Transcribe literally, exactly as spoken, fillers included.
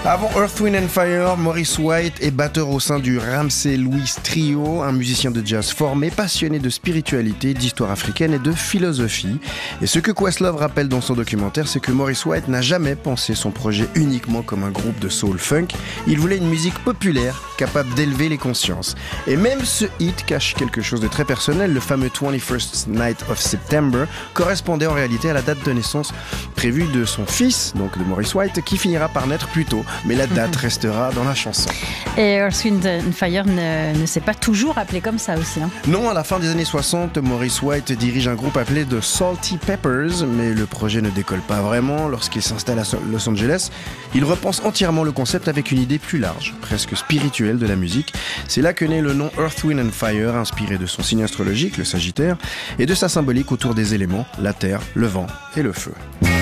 Avant Earth, Wind and Fire, Maurice White est batteur au sein du Ramsey Lewis Trio, un musicien de jazz formé, passionné de spiritualité, d'histoire africaine et de philosophie. Et ce que Questlove rappelle dans son documentaire, c'est que Maurice White n'a jamais pensé son projet uniquement comme un groupe de soul funk. Il voulait une musique populaire, capable d'élever les consciences. Et même ce hit cache quelque chose de très personnel. Le fameux twenty-first Night of September correspondait en réalité à la date de naissance prévue de son fils, donc de Maurice White, qui finira par naître plus tôt. Mais la date restera dans la chanson. Et Earth, Wind and Fire ne, ne s'est pas toujours appelé comme ça aussi. Hein. Non, à la fin des années soixante, Maurice White dirige un groupe appelé The Salty Peppers, mais le projet ne décolle pas vraiment. Lorsqu'il s'installe à Los Angeles, il repense entièrement le concept avec une idée plus large, presque spirituelle de la musique. C'est là que naît le nom Earth, Wind and Fire, inspiré de son signe astrologique, le Sagittaire, et de sa symbolique autour des éléments, la terre, le vent et le feu.